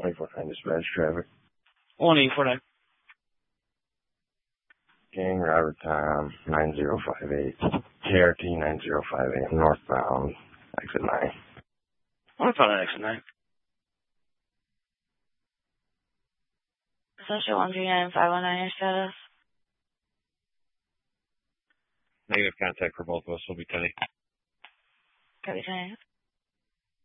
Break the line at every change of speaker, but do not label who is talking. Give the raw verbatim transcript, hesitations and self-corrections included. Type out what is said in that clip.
twenty-four nine dispatch traffic.
one eight four nine.
Gang Robert Tom nine zero five eight. K R T nine zero five eight. Northbound. Exit nine.
Northbound on exit nine.
Essential one three nine five one nine, your status.
Negative contact for both of us will be ten eight.
Copy ten eight.